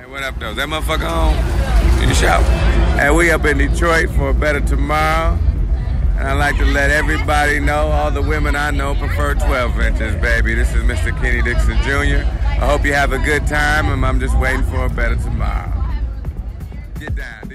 What up, though? Is that motherfucker on? You shout. And we up in Detroit for a better tomorrow. And I'd like to let everybody know, all the women I know prefer 12 inches, baby. This is Mr. Kenny Dixon Jr. I hope you have a good time, and I'm just waiting for a better tomorrow. Get down.